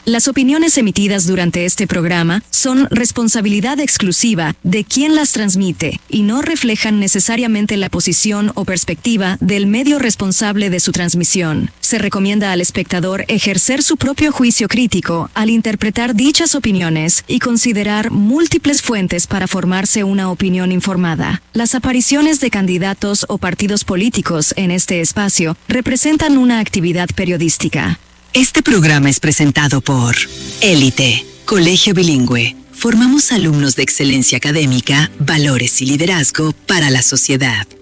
Las opiniones emitidas durante este programa son responsabilidad exclusiva de quien las transmite y no reflejan necesariamente la posición o perspectiva del medio responsable de su transmisión. Se recomienda al espectador ejercer su propio juicio crítico al interpretar dichas opiniones y considerar múltiples fuentes para formarse una opinión informada. Las apariciones de candidatos o partidos políticos en este espacio representan una actividad periodística. Este programa es presentado por Élite, Colegio Bilingüe. Formamos alumnos de excelencia académica, valores y liderazgo para la sociedad.